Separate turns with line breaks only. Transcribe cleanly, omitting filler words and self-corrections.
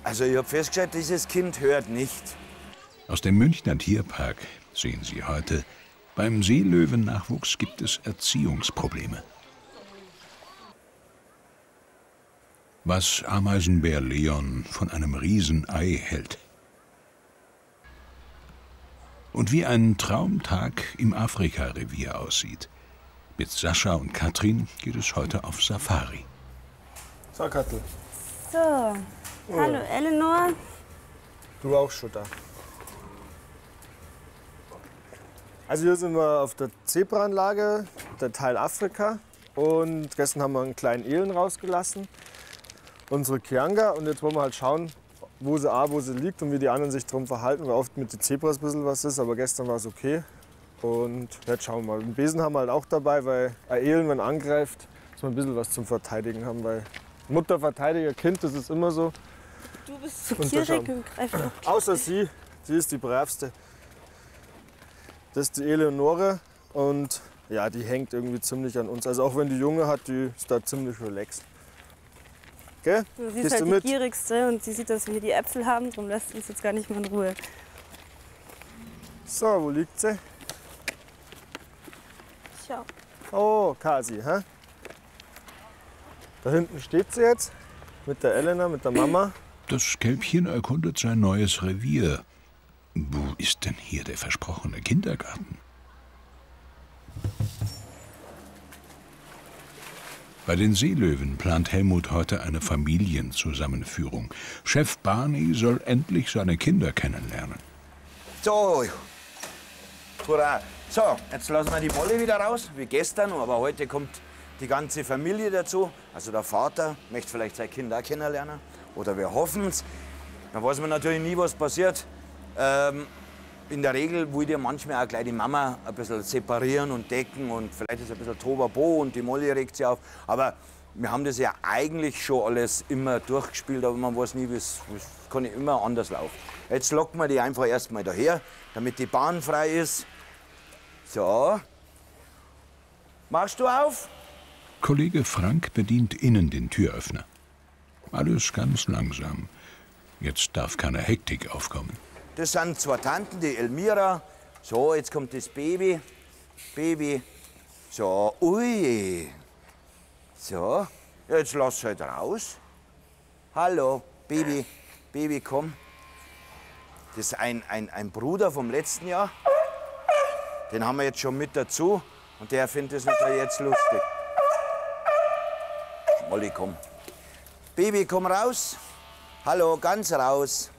Also ich habe festgestellt, dieses Kind hört nicht.
Aus dem Münchner Tierpark sehen Sie heute, beim Seelöwennachwuchs gibt es Erziehungsprobleme. Was Ameisenbär Leon von einem Riesenei hält. Und wie ein Traumtag im Afrika-Revier aussieht. Mit Sascha und Katrin geht es heute auf Safari.
So, Kattel.
So, hallo Eleanor.
Du auch schon da. Also hier sind wir auf der Zebraanlage, der Teil Afrika. Und gestern haben wir einen kleinen Elen rausgelassen, unsere Kianga. Und jetzt wollen wir halt schauen, wo sie liegt und wie die anderen sich drum verhalten. Weil oft mit den Zebras ein bisschen was ist, aber gestern war es okay. Und jetzt schauen wir mal. Den Besen haben wir halt auch dabei, weil ein Elen, wenn er angreift, muss man ein bisschen was zum Verteidigen haben. Weil Mutter Verteidiger, Kind, das ist immer so.
Du bist so gierig und greifst doch.
Außer sie ist die bravste. Das ist die Eleonore und ja, die hängt irgendwie ziemlich an uns. Also auch wenn die Junge hat, die ist da ziemlich relaxed. Gell?
Sie ist halt die gierigste und sie sieht, dass wir hier die Äpfel haben, darum lässt sie uns jetzt gar nicht mehr in Ruhe.
So, wo liegt sie?
Schau.
Oh, Kasi, hä? Da hinten steht sie jetzt mit der Elena, mit der Mama.
Das Kälbchen erkundet sein neues Revier. Wo ist denn hier der versprochene Kindergarten? Bei den Seelöwen plant Helmut heute eine Familienzusammenführung. Chef Barney soll endlich seine Kinder kennenlernen.
So, hurra. So, jetzt lassen wir die Molly wieder raus, wie gestern. Aber heute kommt die ganze Familie dazu. Also der Vater möchte vielleicht sein Kind auch kennenlernen. Oder wir hoffen es. Da weiß man natürlich nie, was passiert. In der Regel will ja manchmal auch gleich die Mama ein bisschen separieren und decken und vielleicht ist ein bisschen Tobabo und die Molly regt sich auf. Aber wir haben das ja eigentlich schon alles immer durchgespielt, aber man weiß nie, wie es kann ja immer anders laufen. Jetzt locken wir die einfach erstmal daher, damit die Bahn frei ist. So. Machst du auf?
Kollege Frank bedient innen den Türöffner. Alles ganz langsam. Jetzt darf keine Hektik aufkommen.
Das sind zwei Tanten, die Elmira. So, jetzt kommt das Baby. Baby. So, ui. So, jetzt lass halt raus. Hallo, Baby. Baby, komm. Das ist ein Bruder vom letzten Jahr. Den haben wir jetzt schon mit dazu. Und der findet das natürlich jetzt lustig. Molly, komm. Baby, komm raus. Hallo, ganz raus.